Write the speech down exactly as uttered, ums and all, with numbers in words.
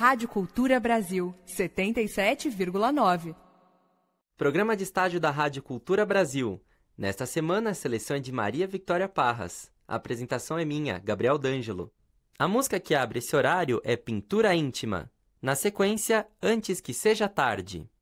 Rádio Cultura Brasil, setenta e sete vírgula nove. Programa de estágio da Rádio Cultura Brasil. Nesta semana, a seleção é de Maria Victória Parras. A apresentação é minha, Gabriel D'Angelo. A música que abre esse horário é Pintura Íntima. Na sequência, Antes que Seja Tarde.